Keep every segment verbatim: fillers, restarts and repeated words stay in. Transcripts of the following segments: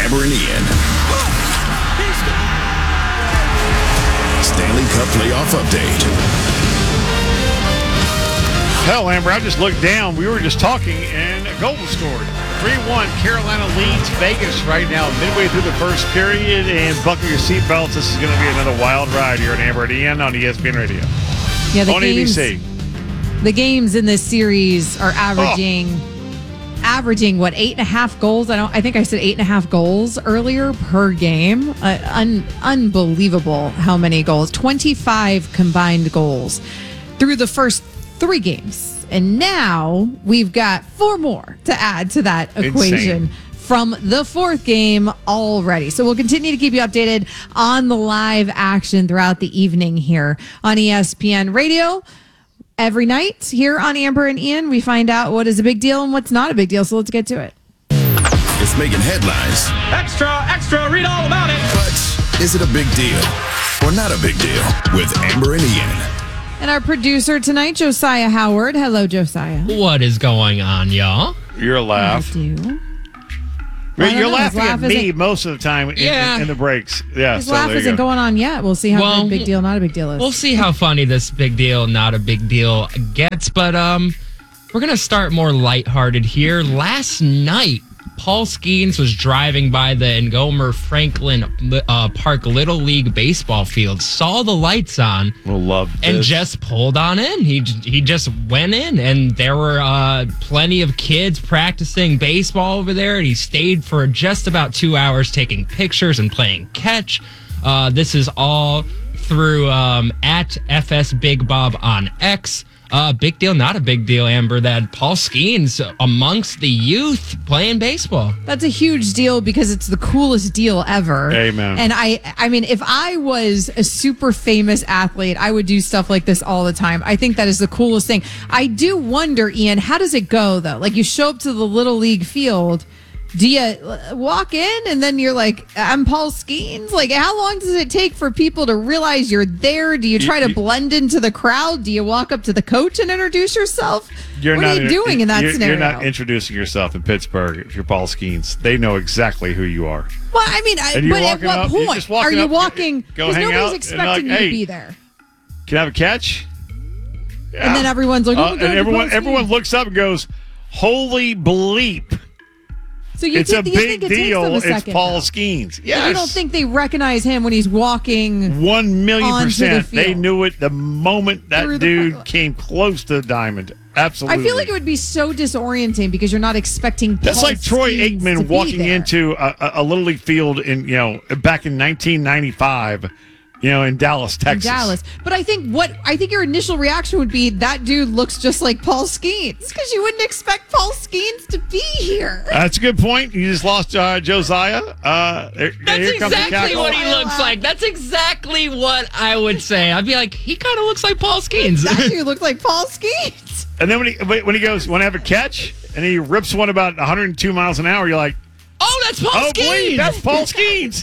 Amber and Ian. Stanley Cup playoff update. Hell, Amber, I just looked down. We were just talking, and Golden scored. three one. Carolina leads Vegas right now, midway through the first period. And buckle your seatbelts. This is going to be another wild ride here in Amber and Ian on E S P N Radio. Yeah, the on games, A B C. The games in this series are averaging, oh. averaging what, eight and a half goals? I don't. I think I said eight and a half goals earlier per game. Uh, un, unbelievable how many goals. twenty-five combined goals through the first three games. And now we've got four more to add to that equation. Insane. From the fourth game already. So we'll continue to keep you updated on the live action throughout the evening here on E S P N Radio. Every night here on Amber and Ian, we find out what is a big deal and what's not a big deal. So let's get to it. It's making headlines. Extra, extra, read all about it. But is it a big deal or not a big deal with Amber and Ian? And our producer tonight, Josiah Howard. Hello, Josiah. What is going on, y'all? Your laugh. I do. Well, you're know. laughing laugh at me most of the time in, Yeah. in, in the breaks. Yeah, His so laugh there you isn't go. going on yet. We'll see how Well, big deal, not a big deal is. We'll see how funny this big deal, not a big deal gets. But um, we're going to start more lighthearted here. Last night, Paul Skeens was driving by the Ngomer Franklin uh, Park Little League baseball field, saw the lights on, We'll love this. and just pulled on in. He he just went in, and there were uh, plenty of kids practicing baseball over there, and he stayed for just about two hours taking pictures and playing catch. Uh, this is all through um, at F S Big Bob on X. Uh, big deal, not a big deal, Amber, that Paul Skeens amongst the youth playing baseball. That's a huge deal because it's the coolest deal ever. Amen. And I, I mean, if I was a super famous athlete, I would do stuff like this all the time. I think that is the coolest thing. I do wonder, Ian, how does it go though? Like you show up to the Little League field. Do you walk in and then you're like, I'm Paul Skeens? Like, how long does it take for people to realize you're there? Do you try to blend into the crowd? Do you walk up to the coach and introduce yourself? You're what not, are you doing in that you're, scenario? You're not introducing yourself in Pittsburgh if you're Paul Skeens. They know exactly who you are. Well, I mean, I, And you're but at walking what up- you're point just walking are you up, walking? go Because hang out, nobody's and expecting like, you hey, to be there. Can I have a catch? Yeah. And then everyone's like, Uh, oh, and God, everyone, Paul Skeens. everyone looks up and goes, "Holy bleep!" So you It's think, a you think big it takes deal. them a It's second, Paul though? Skeens. Like, Yes. you don't think they recognize him when he's walking? One million onto the percent. They field. knew it the moment that Through the dude park. came close to the diamond. Absolutely. I feel like it would be so disorienting because you're not expecting. That's Paul like Troy Skeens to Aikman be walking there. into a, a, a little league field in you know back in nineteen ninety-five, you know in Dallas, in Texas. Dallas. But I think what I think your initial reaction would be that dude looks just like Paul Skeens because you wouldn't expect Paul Skeens to be here. That's a good point. You just lost uh, Josiah. Uh, there- That's here comes the exactly cackle. what he looks like. That's exactly what I would say. I'd be like, he kind of looks like Paul Skeens. That dude looked like Paul Skeens. And then when he when he goes, "Want to have a catch?" and he rips one about one hundred two miles an hour, you're like, Oh, that's Paul "Oh, Skeens. boy, that's Paul Skeens."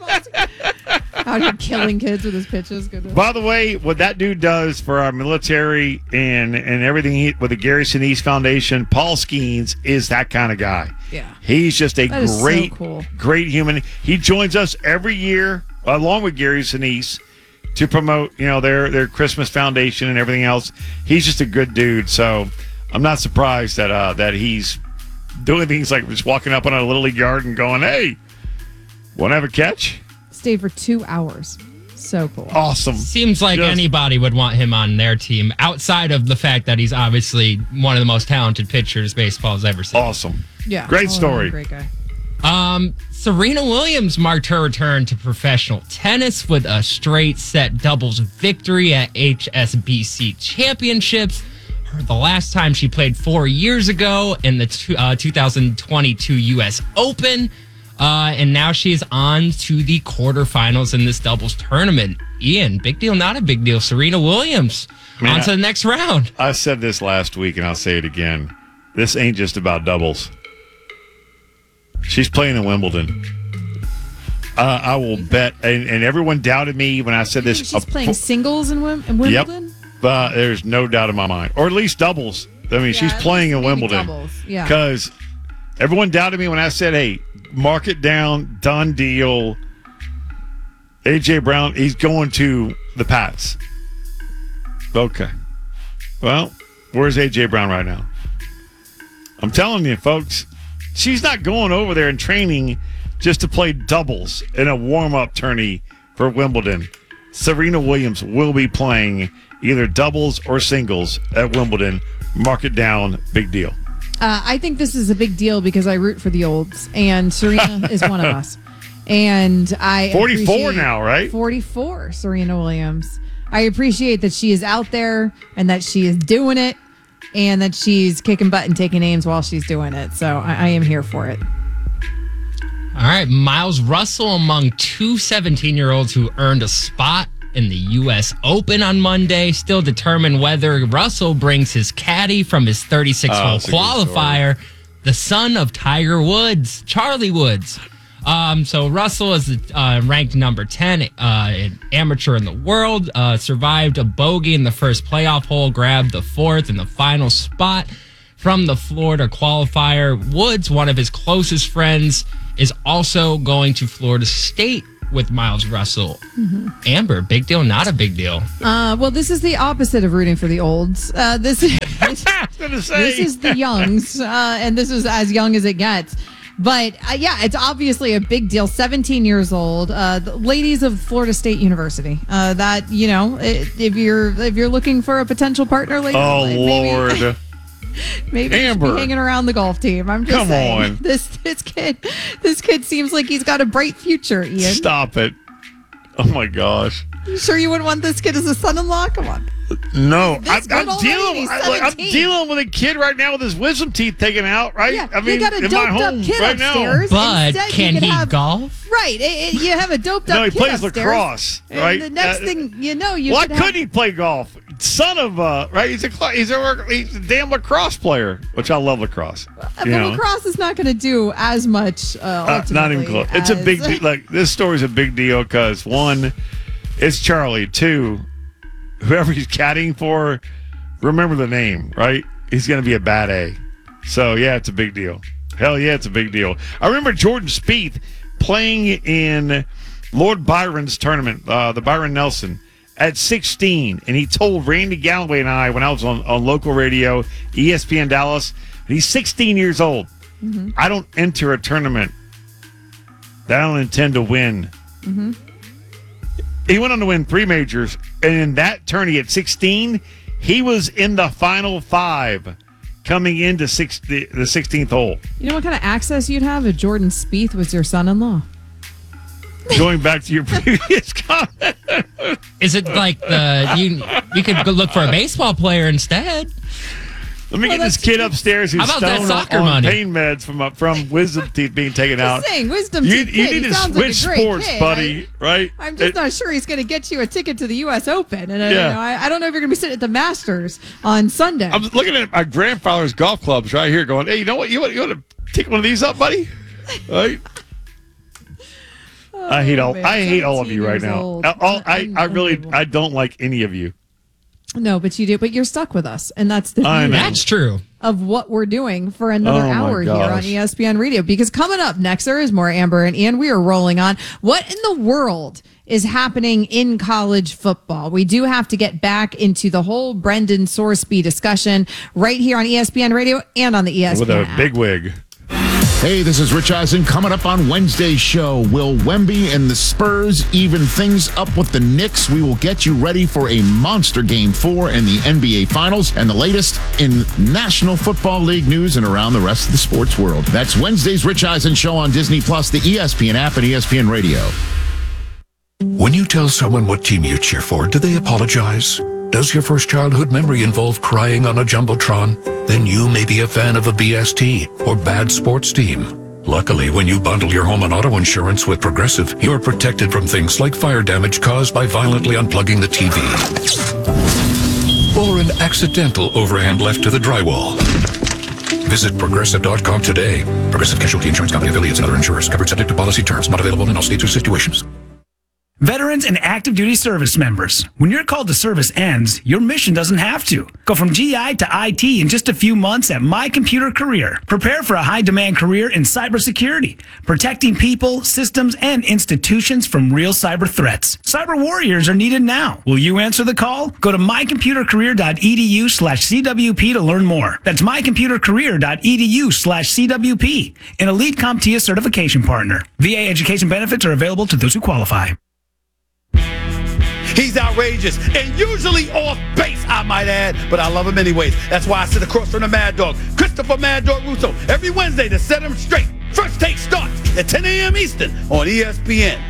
Out here killing kids with his pitches. Goodness. By the way, what that dude does for our military and and everything he, with the Gary Sinise Foundation, Paul Skeens is that kind of guy. Yeah. He's just a That is so great, cool. great human. He joins us every year along with Gary Sinise to promote, you know, their their Christmas Foundation and everything else. He's just a good dude. So I'm not surprised that uh, that he's doing things like just walking up on a little league yard and going, "Hey, want to have a catch?" Stayed for two hours. So cool. Awesome. Seems like Just- anybody would want him on their team, outside of the fact that he's obviously one of the most talented pitchers baseball's ever seen. Awesome. Yeah. Great all story. around Great guy. Um, Serena Williams marked her return to professional tennis with a straight set doubles victory at H S B C Championships. Her, the last time she played four years ago in the two, uh, two thousand twenty-two U S Open. Uh, and now she's on to the quarterfinals in this doubles tournament. Ian, big deal, not a big deal. Serena Williams Man, on to the next round. I said this last week, and I'll say it again. This ain't just about doubles. She's playing in Wimbledon. Uh, I will bet, and, and everyone doubted me when I said You think this. she's uh, playing fo- singles in, Wim- in Wimbledon? Yep, but there's no doubt in my mind, or at least doubles. I mean, she's at playing least in maybe Wimbledon. doubles, yeah. Because Everyone doubted me when I said, hey, mark it down, done deal. A J. Brown, he's going to the Pats. Okay. Well, where's A J. Brown right now? I'm telling you, folks, she's not going over there and training just to play doubles in a warm-up tourney for Wimbledon. Serena Williams will be playing either doubles or singles at Wimbledon. Mark it down. Big deal. Uh, I think this is a big deal because I root for the olds, and Serena is one of us. And I forty-four appreciate- now, right? forty-four, Serena Williams. I appreciate that she is out there and that she is doing it and that she's kicking butt and taking names while she's doing it. So I, I am here for it. All right, Miles Russell among two seventeen-year-olds who earned a spot in the U S Open on Monday. Still determine whether Russell brings his caddy from his thirty-six hole Oh, that's a good qualifier, the son of Tiger Woods, Charlie Woods. Um, so Russell is uh, ranked number ten, uh, an amateur in the world, uh, survived a bogey in the first playoff hole, grabbed the fourth and the final spot from the Florida qualifier. Woods, one of his closest friends, is also going to Florida State with Miles Russell. Mm-hmm. Amber, big deal, not a big deal? Uh, well, this is the opposite of rooting for the olds. Uh, this is this is the youngs, uh, and this is as young as it gets. But uh, yeah, it's obviously a big deal. seventeen years old, uh, the ladies of Florida State University. Uh, that you know, if you're if you're looking for a potential partner later, Oh, maybe, Lord. maybe you should Amber. be hanging around the golf team. I'm just Come saying, on. this this kid, this kid seems like he's got a bright future. Ian, Stop it. Oh, my gosh. you sure you wouldn't want this kid as a son-in-law? Come on. No, This I'm, good I'm old dealing. lady, I, like, I'm seventeen. dealing with a kid right now with his wisdom teeth taken out. Right? Yeah, I mean, you got a in my doped home up kid right now. upstairs. But Instead, can you could he have- golf? Right, it, it- you have a doped No, up he kid plays upstairs, lacrosse, and right? the next Uh, thing you know, you Why could have- couldn't he play golf? Son of a right. He's a cl- he's a he's a damn lacrosse player, which I love lacrosse. But you know? lacrosse is not going to do as much. Uh, Uh, not even ultimately close. It's a as- big deal. Like this story's a big deal because one, it's Charlie. Two, whoever he's caddying for, remember the name, right? He's going to be a bad A. So yeah, it's a big deal. Hell yeah, it's a big deal. I remember Jordan Spieth playing in Lord Byron's tournament, uh, the Byron Nelson, at sixteen, and he told Randy Galloway and I when I was on, on local radio, E S P N Dallas, and he's sixteen years old. Mm-hmm. I don't enter a tournament that I don't intend to win. Mm-hmm. He went on to win three majors, and in that tourney at sixteen, he was in the final five coming into six, the, the sixteenth hole. You know what kind of access you'd have if Jordan Spieth was your son-in-law? Going back to your previous comment. Is it like the you? We could go look for a baseball player instead. Let me Well, get this that's- kid upstairs who's How about that stoned soccer on, on money? pain meds from uh, from wisdom teeth being taken out. Just saying, wisdom You, teeth you kid, need he to sounds like switch a great sports, kid. buddy. Right? I, I'm just It- not sure he's going to get you a ticket to the U S Open, and uh, Yeah. you know, I, I don't know if you're going to be sitting at the Masters on Sunday. I'm looking at my grandfather's golf clubs right here, going, "Hey, you know what? You want you want to take one of these up, buddy?" Right? I hate all man, I hate all of you right seventeen years now. old. Uh, all- I I really Unbelievable. I don't like any of you. No, but you do. But you're stuck with us, and that's the I beauty know. That's true. of what we're doing for another Oh, my hour here on gosh. E S P N Radio. Because coming up next, there is more Amber and Ian. We are rolling on. What in the world is happening in college football? We do have to get back into the whole Brendan Sorsby discussion right here on E S P N Radio and on the E S P N With a app. big wig. Hey, this is Rich Eisen. Coming up on Wednesday's show, will Wemby and the Spurs even things up with the Knicks? We will get you ready for a monster Game four in the N B A Finals and the latest in National Football League news and around the rest of the sports world. That's Wednesday's Rich Eisen show on Disney Plus, the E S P N app, and E S P N Radio. When you tell someone what team you cheer for, do they apologize? Does your first childhood memory involve crying on a Jumbotron? Then you may be a fan of a B S T or bad sports team. Luckily, when you bundle your home and auto insurance with Progressive, you're protected from things like fire damage caused by violently unplugging the T V. Or an accidental overhand left to the drywall. Visit Progressive dot com today. Progressive Casualty Insurance Company affiliates and other insurers. Covered subject to policy terms. Not available in all states or situations. Veterans and active duty service members, when your call to service ends, your mission doesn't have to. Go from G I to I T in just a few months at My Computer Career. Prepare for a high-demand career in cybersecurity, protecting people, systems, and institutions from real cyber threats. Cyber warriors are needed now. Will you answer the call? Go to mycomputercareer.edu slash CWP to learn more. That's mycomputercareer.edu slash CWP, an Elite CompTIA certification partner. V A education benefits are available to those who qualify. He's outrageous and usually off base, I might add, but I love him anyways. That's why I sit across from the Mad Dog, Christopher Mad Dog Russo, every Wednesday to set him straight. First Take starts at ten a.m. Eastern on E S P N.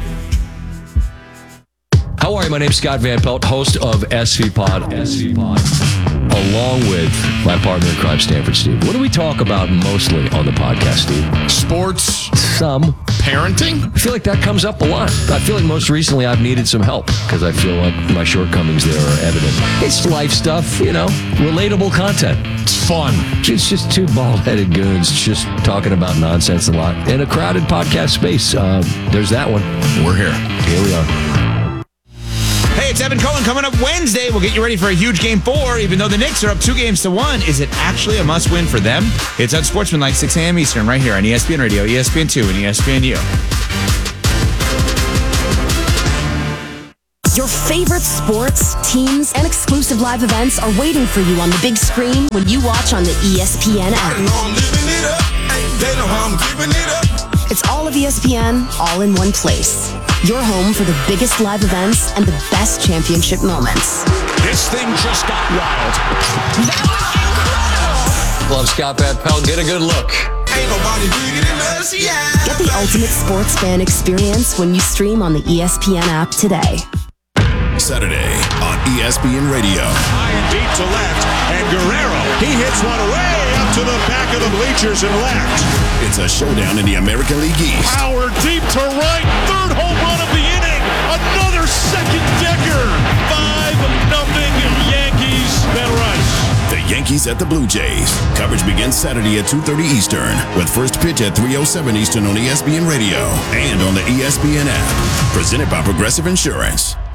How are you? My name's Scott Van Pelt, host of S V Pod, S V Pod, along with my partner in crime, Stanford Steve. What do we talk about mostly on the podcast, Steve? Sports. Some. Parenting? I feel like that comes up a lot. I feel like most recently I've needed some help because I feel like my shortcomings there are evident. It's life stuff, you know, relatable content. It's fun. It's just two bald-headed goons just talking about nonsense a lot in a crowded podcast space. Uh, there's that one. We're here. Here we are. Hey, it's Evan Cohen. Coming up Wednesday, we'll get you ready for a huge game four. Even though the Knicks are up two games to one, is it actually a must-win for them? It's on Sportsmanlike, six a.m. Eastern, right here on E S P N Radio, E S P N two, and E S P N U. Your favorite sports, teams, and exclusive live events are waiting for you on the big screen when you watch on the E S P N app. It's all of E S P N, all in one place. Your home for the biggest live events and the best championship moments. This thing just got wild. Love Scott Van Pelt. Get a good look. Ain't nobody bigger than us, yeah. Get the ultimate sports fan experience when you stream on the E S P N app today. Saturday on E S P N Radio. High and deep to left, and Guerrero, he hits one way up to the back of the bleachers and left. It's a showdown in the American League East. Power deep to right, third home run of the inning, another second decker. Five nothing Yankees, Ben Rice. The Yankees at the Blue Jays. Coverage begins Saturday at two thirty Eastern with first pitch at three oh seven Eastern on E S P N Radio and on the E S P N app. Presented by Progressive Insurance.